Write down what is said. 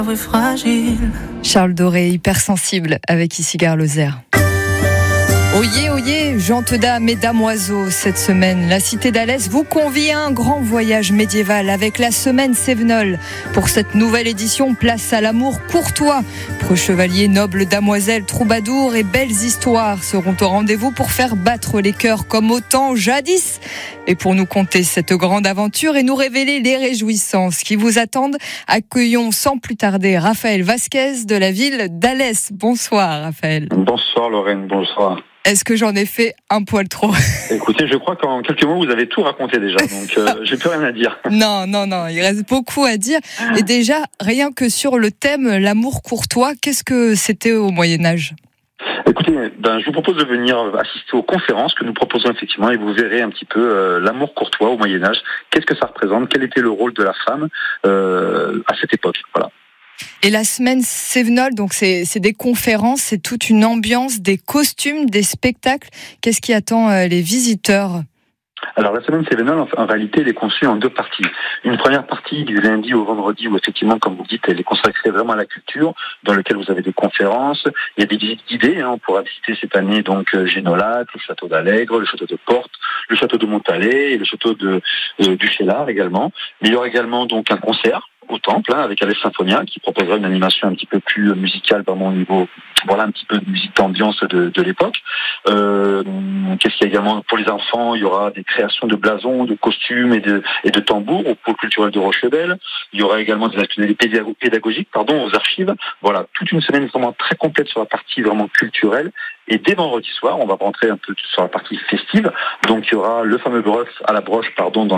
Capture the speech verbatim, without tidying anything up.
Fragile. Charles Doré, hypersensible, avec ici Gare Lozère. Oyez, oyez, gentes dames et damoiseaux, cette semaine, la cité d'Alès vous convie à un grand voyage médiéval avec la semaine Cévenol. Pour cette nouvelle édition, place à l'amour courtois. Preux chevaliers, nobles damoiselles, troubadours et belles histoires seront au rendez-vous pour faire battre les cœurs comme au temps jadis. Et pour nous conter cette grande aventure et nous révéler les réjouissances qui vous attendent, accueillons sans plus tarder Raphaël Vasquez de la ville d'Alès. Bonsoir Raphaël. Bonsoir Lorraine, bonsoir. Est-ce que j'en ai fait un poil trop ? Écoutez, je crois qu'en quelques mots, vous avez tout raconté déjà, donc euh, j'ai plus rien à dire. Non, non, non, il reste beaucoup à dire. Et déjà, rien que sur le thème, l'amour courtois, qu'est-ce que c'était au Moyen-Âge ? Écoutez, ben, je vous propose de venir assister aux conférences que nous proposons effectivement et vous verrez un petit peu euh, l'amour courtois au Moyen-Âge. Qu'est-ce que ça représente ? Quel était le rôle de la femme euh, à cette époque ? Voilà. Et la semaine Cévenol, donc c'est, c'est des conférences, c'est toute une ambiance, des costumes, des spectacles. Qu'est-ce qui attend euh, les visiteurs ? Alors la semaine Cévenol, en, en réalité, elle est conçue en deux parties. Une première partie du lundi au vendredi où effectivement, comme vous dites, elle est consacrée vraiment à la culture, dans laquelle vous avez des conférences, il y a des visites guidées, hein, on pourra visiter cette année donc euh, Génolac, le château d'Allègre, le château de Portes, le château de Montalet et le château de, euh, du Chélard également. Mais il y aura également donc un concert au Temple, hein, avec Alès Symphonia, qui proposera une animation un petit peu plus musicale, vraiment au niveau, voilà, un petit peu de musique d'ambiance de, de l'époque. Euh, qu'est-ce qu'il y a également pour les enfants ? Il y aura des créations de blasons, de costumes et de, et de tambours au pôle culturel de Rochebelle. Il y aura également des ateliers pédagogiques, pardon, aux archives. Voilà, toute une semaine vraiment très complète sur la partie vraiment culturelle. Et dès vendredi soir, on va rentrer un peu sur la partie festive. Donc il y aura le fameux bœuf à la broche, pardon, dans